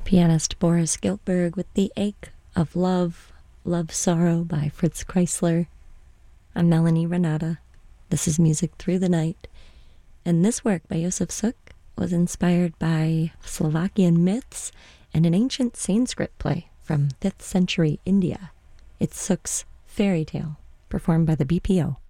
Pianist Boris Giltberg with The Ache of Love, Love Sorrow by Fritz Kreisler. I'm Melanie Renata. This is Music Through the Night. And this work by Josef Suk was inspired by Slovakian myths and an ancient Sanskrit play from 5th century India. It's Suk's Fairy Tale, performed by the BPO.